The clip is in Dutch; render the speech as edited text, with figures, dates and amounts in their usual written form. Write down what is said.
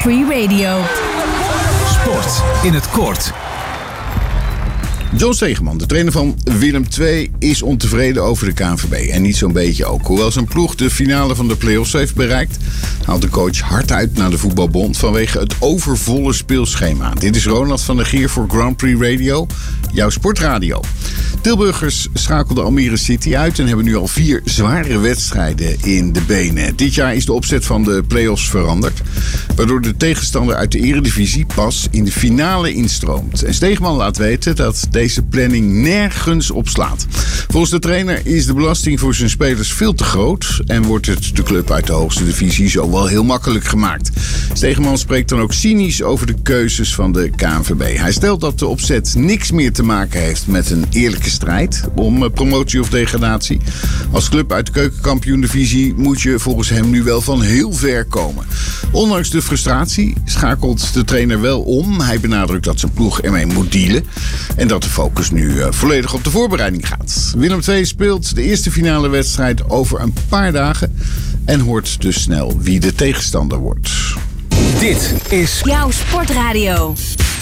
Free Radio. Sport in het kort. John Stegeman, de trainer van Willem II, is ontevreden over de KNVB. En niet zo'n beetje ook. Hoewel zijn ploeg de finale van de play-offs heeft bereikt, haalt de coach hard uit naar de voetbalbond vanwege het overvolle speelschema. Dit is Ronald van der Gier voor Grand Prix Radio, jouw sportradio. Tilburgers schakelden Almere City uit en hebben nu al 4 zware wedstrijden in de benen. Dit jaar is de opzet van de play-offs veranderd, waardoor de tegenstander uit de eredivisie pas in de finale instroomt. En Stegeman laat weten dat deze planning nergens op slaat. Volgens de trainer is de belasting voor zijn spelers veel te groot en wordt het de club uit de hoogste divisie zo wel heel makkelijk gemaakt. Stegeman spreekt dan ook cynisch over de keuzes van de KNVB. Hij stelt dat de opzet niks meer te maken heeft met een eerlijke strijd om promotie of degradatie. Als club uit de keukenkampioen-divisie moet je volgens hem nu wel van heel ver komen. Ondanks de frustratie schakelt de trainer wel om. Hij benadrukt dat zijn ploeg ermee moet dealen en dat de focus nu volledig op de voorbereiding gaat. Willem II speelt de eerste finale wedstrijd over een paar dagen en hoort dus snel wie de tegenstander wordt. Dit is Jouw sportradio.